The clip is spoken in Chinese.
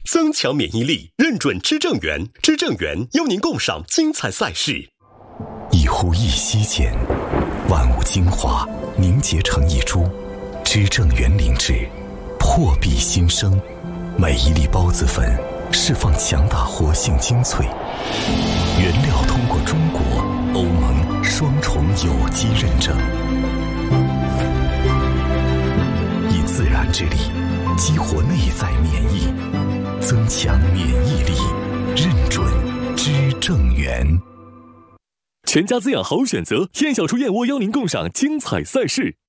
增强免疫力，认准知正源。知正源邀您共赏精彩赛事。 一呼一吸间，万物精华凝结成一株。知正源灵脂，破壁新生。每一粒孢子粉释放强大活性精粹，原料通过中国、欧盟双重有机认证，以自然之力激活内在免疫，增强免疫力，认准知正源。 全家滋养好选择，燕小厨燕窝邀您共赏精彩赛事。